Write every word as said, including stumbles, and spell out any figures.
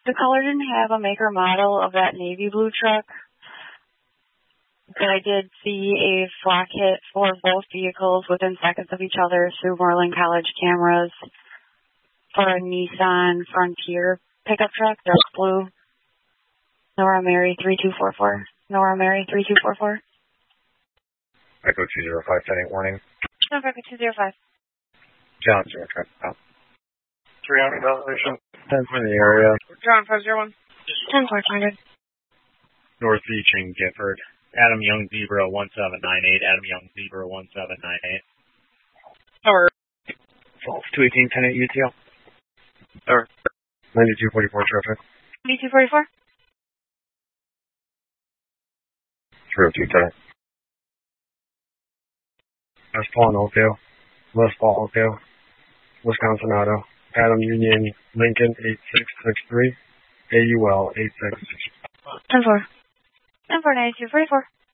The caller didn't have a make or model of that navy blue truck, but I did see a flock hit for both vehicles within seconds of each other through Moreland College cameras for a Nissan Frontier pickup truck. That's blue. Nora Mary three two four four. Nora Mary three two four four. Echo two zero five, ten eight warning. No, Echo two zero five. John zero traffic out. three hundred elevation. ten for the area. John five zero one. ten four hundred. North Beach and Gifford. Adam Young Zebra one seven nine eight. Adam Young Zebra one seven nine eight. Over. False two eighteen, ten eight U T L. Over. ninety-two forty-four traffic. ninety-two forty-four. three oh two, ten. West Paul and Oakdale. West Paul, Oakdale. Wisconsin Auto. Adam Union Lincoln eight six six three. A U L eight six. ten four. ten four ninety-two forty-four.